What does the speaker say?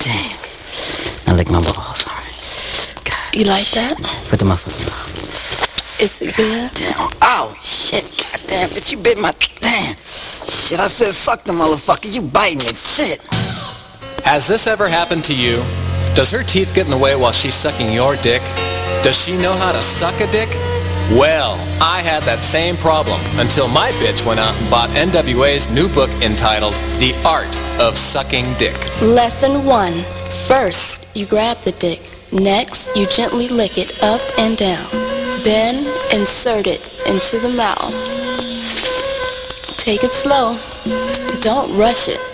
damn. Now lick my balls, alright. God. You like that? Put the motherfucker on. Is it good? Damn. Oh, shit. God damn, bitch, you bit my... Damn. Shit, I said suck the motherfucker. You biting it. Shit. Has this ever happened to you? Does her teeth get in the way while she's sucking your dick? Does she know how to suck a dick? Well, I had that same problem until my bitch went out and bought NWA's new book entitled The Art of Sucking Dick. Lesson 1. First, you grab the dick. Next, you gently lick it up and down. Then, insert it into the mouth. Take it slow. Don't rush it.